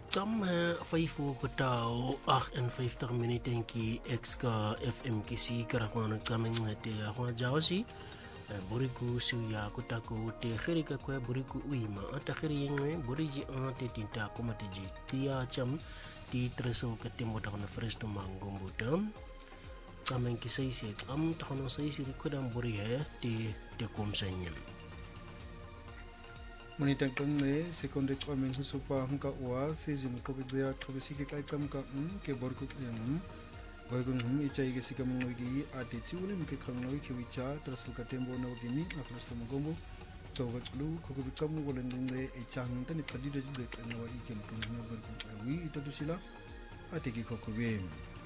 Tam 5 uur getau 58 minuten ki exka FM kisi karakwana kaming te ahwa jawsi buriku suya kutako te khirika kwa buriku uima ata khiriyengwe buriji ante tinta kumatiji tia cham ti treso katimo takona fresh to mangombo tam kaming kisai se am takona sai siri kudam buri he te komsanyem Manitang kangne sekonde kaming supa hangka wa sejim kopidya thobisi ke kai kam ka ke borku yang Bagun icai ke sikam ngogi ati ciule mke khangnoi ki wicha trasul ka tembo no gimi afras to mongombo to gatlu ko bi kam wolen ne icang tani tadi de no ikem pun no berku wi itu sila ati ki ko